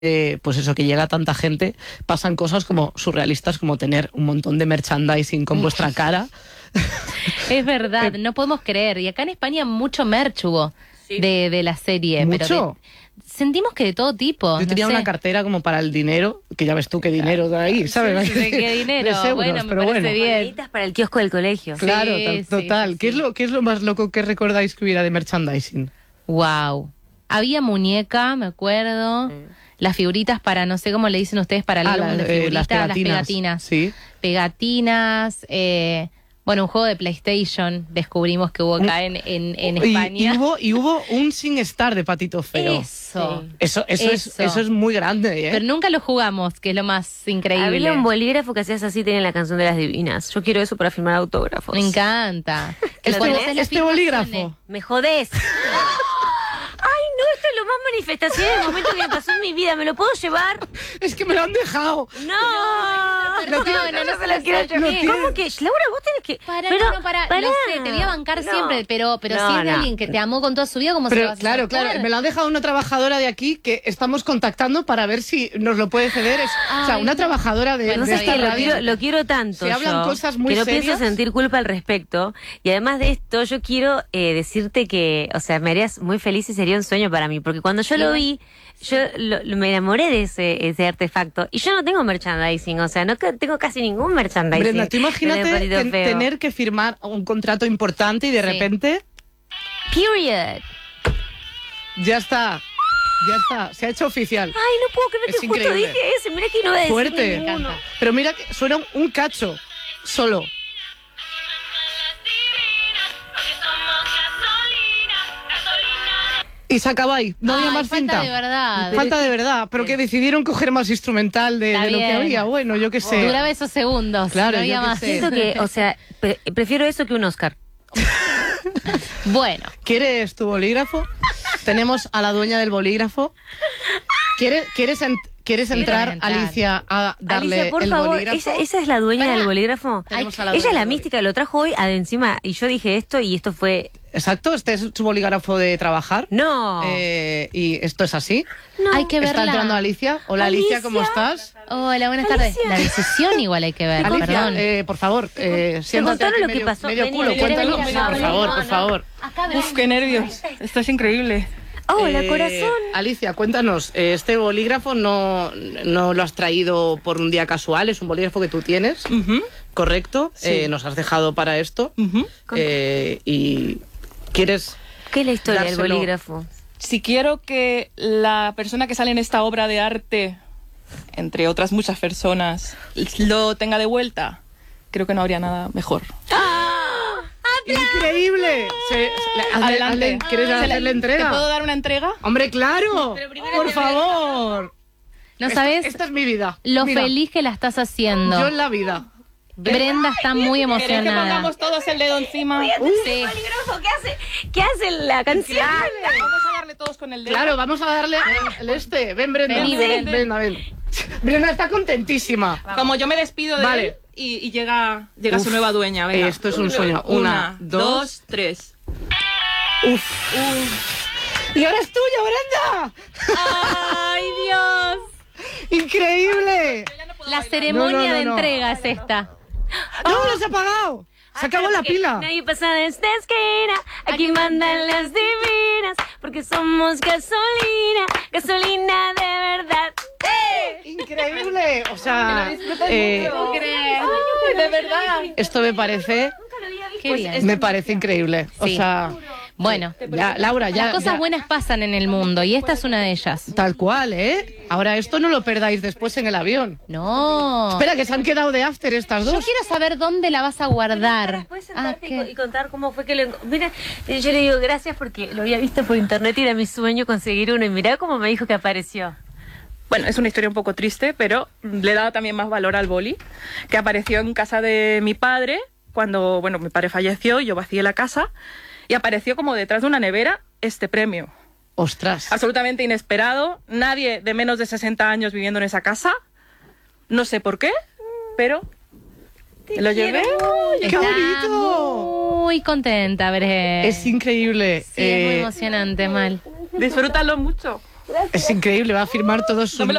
pues eso, que llega tanta gente, pasan cosas como surrealistas, como tener un montón de merchandising con vuestra cara. Es verdad, no podemos creer. Y acá en España mucho merch hubo de la serie. ¿Mucho? Pero sentimos que de todo tipo. Yo tenía una cartera como para el dinero, que ya ves tú qué dinero de ahí, ¿sabes? Sí, ¿qué dinero? 3 euros, bueno, me pero parece bueno. bien. Para el kiosco del colegio. Claro, Sí, total. sí, ¿Qué es lo más loco que recordáis que hubiera de merchandising? Wow. Había muñeca, me acuerdo. Las figuritas para, no sé cómo le dicen ustedes, para el álbum de figuritas, las pegatinas. Sí. Pegatinas, bueno, un juego de PlayStation descubrimos que hubo acá en España. Y hubo un SingStar de Patito Feo. Eso. Eso es muy grande, ¿eh? Pero nunca lo jugamos, que es lo más increíble. Había un bolígrafo que hacías así, tenía la canción de las divinas. Yo quiero eso para firmar autógrafos. Me encanta. Este bolígrafo. Me jodés. Ay, no, esto es lo más manifestación del momento que me pasó en mi vida. ¿Me lo puedo llevar? Es que me lo han dejado. No se lo quiero llevar. ¿Cómo que? Laura, vos tenés que... Lo sé, te voy a bancar siempre, pero si es de alguien que te amó con toda su vida, ¿cómo se lo vas a Claro, me lo han dejado una trabajadora de aquí que estamos contactando para ver si nos lo puede ceder. O sea, una trabajadora de... Bueno, es que lo quiero tanto. Se hablan cosas muy que no serias. pienso sentir culpa al respecto. Y además de esto, yo quiero decirte que, o sea, me harías muy feliz y sería un sueño para mí. Porque cuando yo lo vi, yo me enamoré de ese artefacto. Y yo no tengo merchandising, o sea, no tengo casi ningún merchandising. Brenda, tú imagínate tener que firmar un contrato importante y de repente... Period. Ya está. Se ha hecho oficial. Ay, no puedo creer que justo dije eso. Mira que no voy a decir fuerte. ninguno. Pero mira que suena un cacho. Solo. Y se acaba ahí. No había más cinta. Falta de verdad. Falta de verdad. Pero que decidieron coger más instrumental de lo que había. Bueno, yo qué sé. Duraba esos segundos. Claro, no había más. Siento que, o sea, prefiero eso que un Oscar. Bueno. ¿Quieres tu bolígrafo? Tenemos a la dueña del bolígrafo. ¿Quieres entrar, Alicia, a darle Alicia, por el favor, bolígrafo? ¿ella es la dueña del bolígrafo? Ella es la mística, lo trajo hoy encima y yo dije esto y esto fue... Exacto, este es su bolígrafo de trabajar. No. Y esto es así. No. Hay que verla. Está entrando Alicia. Hola, Alicia, ¿cómo estás? Hola, buenas tardes. La decisión igual hay que ver, Alicia, perdón. por favor, siéntate aquí lo que pasó. medio Vení, culo, vení, cuéntalo. vení, Por favor. Uf, qué nervios. Esto es increíble. Hola, corazón. Alicia, cuéntanos, este bolígrafo no lo has traído por un día casual, es un bolígrafo que tú tienes, ¿correcto? Sí. Nos has dejado para esto. Y ¿quieres ¿Qué es la historia del dárselo? bolígrafo? Si quiero que la persona que sale en esta obra de arte, entre otras muchas personas, lo tenga de vuelta, creo que no habría nada mejor. ¡Increíble! Adelante. ¿Quieres hacerle entrega? ¿Te puedo dar una entrega? ¡Hombre, claro! ¡Por favor! No sabes Esta es mi vida. lo Mira, feliz que la estás haciendo. yo en la vida. Brenda está muy ¿Querés que emocionada. pongamos todos el dedo encima? Sí. Bolígrafo, ¿qué hace la canción? Vamos a darle todos con el dedo. Claro, vamos a darle el este. Ven, Brenda. Vení, ven. Brenda. Brenda está contentísima. Como yo me despido de él y llega su nueva dueña. Venga. Esto es un sueño. Una, dos. dos, tres. Uf. ¡Y ahora es tuya, Brenda! ¡Ay, Dios! ¡Increíble! La ceremonia de no. entrega es esta. ¡No, lo has apagado! ¡Se acabó la pila! Nadie pasa de esta esquina, aquí mandan las divinas, porque somos gasolina, gasolina de verdad. ¡Increíble! O sea, de verdad. esto me parece... Qué bien. Me parece increíble. O Sí. sea... Bueno, Ya, Laura, ya... las cosas ya- buenas pasan en el mundo y esta es una de ellas. Tal cual, ¿eh? Ahora esto no lo perdáis después en el avión. No. Espera, que se han quedado de after estas Yo dos. quiero saber dónde la vas a guardar. Puedes Ah, sentarte ¿qué? y contar cómo fue que lo... Mira, yo le digo gracias porque lo había visto por internet y era mi sueño conseguir uno. Y mirá cómo me dijo que apareció. Bueno, es una historia un poco triste, pero le daba también más valor al boli, que apareció en casa de mi padre cuando, bueno, mi padre falleció y yo vacié la casa y apareció como detrás de una nevera este premio. Ostras. Absolutamente inesperado, nadie de menos de 60 años viviendo en esa casa, no sé por qué, pero lo llevé. ¡Qué Está bonito! muy contenta, Bre. Es increíble. Sí, es muy emocionante, Mal. Disfrútalo mucho. Es increíble, va a firmar todos sus... No me lo-